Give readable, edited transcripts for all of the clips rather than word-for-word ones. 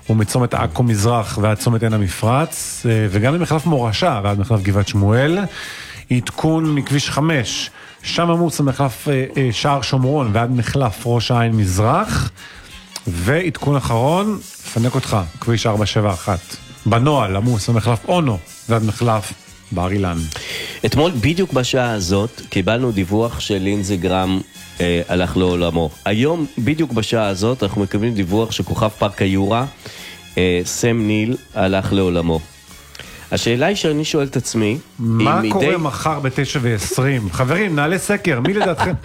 ומצומת עכו מזרח ועד צומת עין המפרץ, וגם למחלף מורשה ועד מחלף גבעת שמואל. עדכון מכביש 5, שם עמוס למחלף שער שומרון ועד מחלף ראש העין מזרח. ועדכון אחרון, פנק אותך, כביש 471. בנועל עמוס למחלף אונו ועד מחלף בר אילן. אתמול בדיוק בשעה הזאת קיבלנו דיווח של לינזי גרם הלך לעולמו. היום בדיוק בשעה הזאת אנחנו מקבלים דיווח שכוכב פארק היורה סם ניל הלך לעולמו. השאלה היא שאני שואל את עצמי, מה קורה מחר ב-9:20? חברים, נעלה סקר, מי לדעתכם?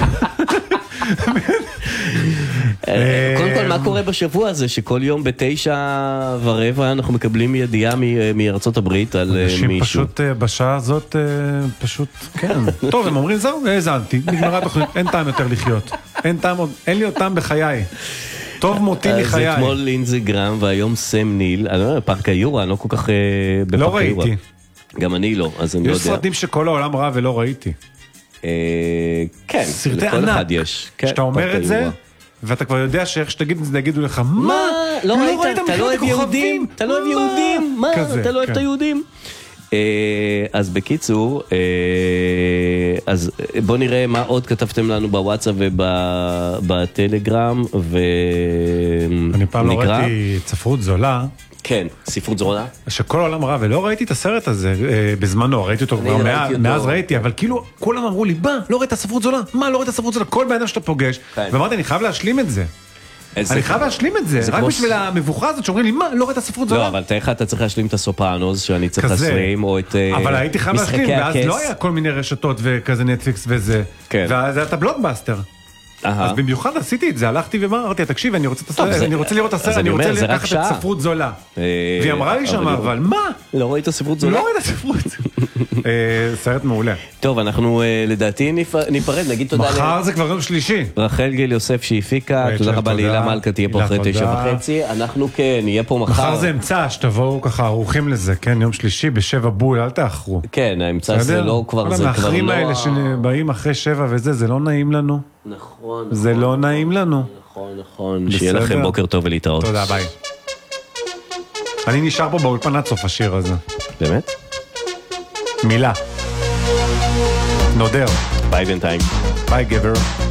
קודם כל, מה קורה בשבוע הזה, שכל יום ב9:15 אנחנו מקבלים ידיעה מארצות הברית על מישהו? אנשים פשוט בשעה הזאת, פשוט, כן. טוב, הם אומרים, זהו, האזנתי, נגמרה תוכנית, אין טעם יותר לחיות. אין לי עוד טעם בחיי. טוב מותי מחיי. אז אתמול לינזי גרם והיום סם ניל, אני לא יודע, פארק היורה, אני לא כל כך בפארק לא היורה. ראיתי. גם אני לא, אז אני לא יודע. יש סרטים שכל העולם ראה ולא ראיתי. כן, סרטי לכל ענק. אחד יש. שאתה אומר את זה, ואתה כבר יודע שאיך שתגיד את זה, יגידו לך, מה? לא ראית? אתה לא אוהב יהודים? אתה לא אוהב יהודים? מה? אתה לא אוהב את היהודים? אז בקיצור, אז בוא נראה מה עוד כתבתם לנו בוואטסאפ ובטלגרם, אני פעם לא ראיתי ספרות זולה. כן, ספרות זולה. שכל העולם ראה, ולא ראיתי את הסרט הזה בזמנו, ראיתי אותו כבר מאז ראיתי, אבל כאילו כולם אמרו לי, לא ראית ספרות זולה? מה, לא ראית ספרות זולה? כל בעיניו שאתה פוגש, ואמרתי, אני חייב להשלים את זה. אני חייב להשלים את זה, רק בשביל המבוכה הזאת שאומרים לי, מה, לא ראית ספרות זולה? לא, אבל תאיך אתה צריך להשלים את הסופרנוס, שאני צריך להשלים, או את משחקי הכס. אבל הייתי חייב להשלים, ואז לא היה כל מיני רשתות וכזה נטפליקס וזה, ואז היה את הבלוקבאסטר. אז במיוחד עשיתי את זה, הלכתי ואמרתי, תקשיב, אני רוצה לראות את הסרט, אני רוצה לקחת את ספרות זולה. והיא אמרה לי שם, אבל מה? לא ראית ספרות זולה? לא ראית ספרות. סרט מעולה. טוב, אנחנו לדעתי ניפרד, נגיד תודה. מחר זה כבר יום שלישי. רחל גיל יוסף שהפיקה, תודה רבה להילה מלכה, תהיה פה אחרי 9:30. אנחנו כן, נהיה פה מחר. מחר זה אמצע, שתבואו ככה ערוכים לזה, כן, יום שלישי ב7 בול, אל תאחרו. כן, האמצע זה לא כבר, זה כבר לא... המאחרים האלה שבאים אחרי 7 וזה, זה לא נעים לנו. נכון. זה לא נעים לנו. נכון. שיהיה לכם בוקר טוב ולהתראות. תודה, ביי. אני נשאר פה באולפן עד סוף השיר הזה. באמת? מילה. נודר. ביי בינתיים. ביי גבר.